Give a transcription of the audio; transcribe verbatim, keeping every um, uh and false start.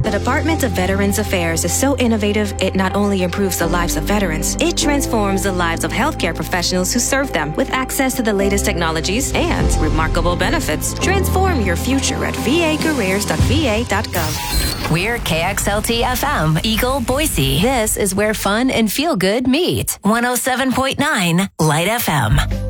The Department of Veterans Affairs is so innovative, it not only improves the lives of veterans, it transforms the lives of healthcare professionals who serve them with access to the latest technologies and remarkable benefits. Transform your future at v a careers dot v a dot gov. We're K X L T F M, Eagle, Boise. This is where fun and feel good meet. one oh seven point nine Light F M.